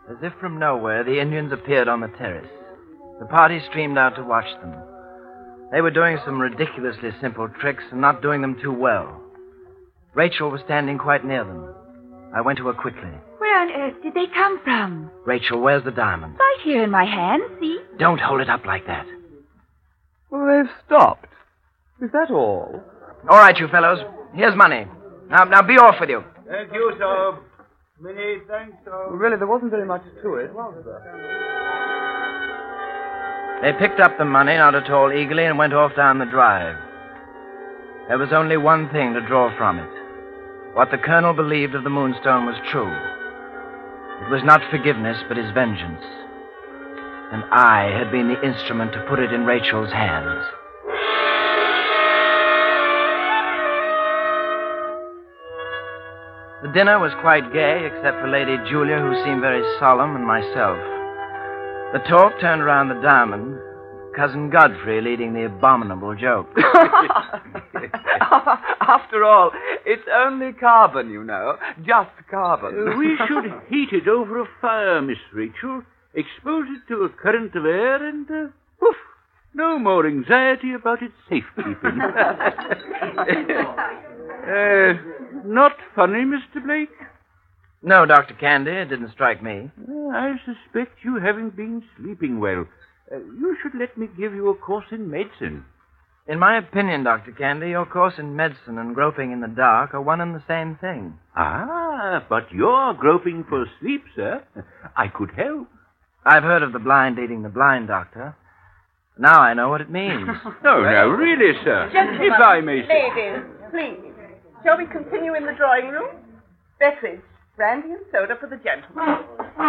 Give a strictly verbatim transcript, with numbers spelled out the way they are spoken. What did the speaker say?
As if from nowhere, the Indians appeared on the terrace. The party streamed out to watch them. They were doing some ridiculously simple tricks and not doing them too well. Rachel was standing quite near them. I went to her quickly. Where on earth did they come from? Rachel, where's the diamond? Right here in my hand, see? Don't hold it up like that. Well, they've stopped. Is that all? All right, you fellows. Here's money. Now, now be off with you. Thank you, sir. Many thanks, sir. Well, really, there wasn't very much to it, was there? They picked up the money, not at all eagerly, and went off down the drive. There was only one thing to draw from it. What the colonel believed of the Moonstone was true. It was not forgiveness, but his vengeance. And I had been the instrument to put it in Rachel's hands. The dinner was quite gay, except for Lady Julia, who seemed very solemn, and myself. The talk turned around the diamond, Cousin Godfrey leading the abominable joke. After all, it's only carbon, you know. Just carbon. Uh, we should heat it over a fire, Miss Rachel. Expose it to a current of air and, uh, poof, no more anxiety about its safekeeping. uh, not funny, Mister Blake? No, Doctor Candy, it didn't strike me. Uh, I suspect you haven't been sleeping well. Uh, you should let me give you a course in medicine. In my opinion, Doctor Candy, your course in medicine and groping in the dark are one and the same thing. Ah, but you're groping for sleep, sir. I could help. I've heard of the blind leading the blind, Doctor. Now I know what it means. No, no, really, sir. Gentlemen, if I may say... ladies, please. Shall we continue in the drawing room? Betteridge, brandy and soda for the gentlemen.